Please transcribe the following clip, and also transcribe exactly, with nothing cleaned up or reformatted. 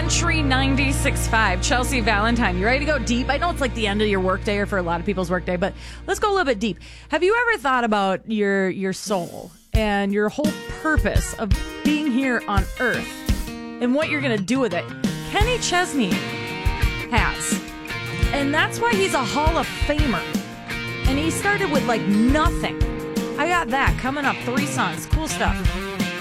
Country ninety-six point five. Chelsea Valentine, you ready to go deep? I know it's like the end of your workday or for a lot of people's workday, but let's go a little bit deep. Have you ever thought about your your soul and your whole purpose of being here on Earth and what you're going to do with it? Kenny Chesney has. And that's why he's a Hall of Famer. And he started with like nothing. I got that coming up. Three songs. Cool stuff.